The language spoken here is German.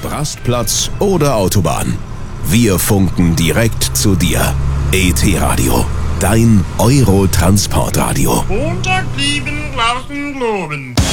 ob Rastplatz oder Autobahn. Wir funken direkt zu dir. ET-Radio, dein Eurotransportradio. Montag 7 Glauben, Globen.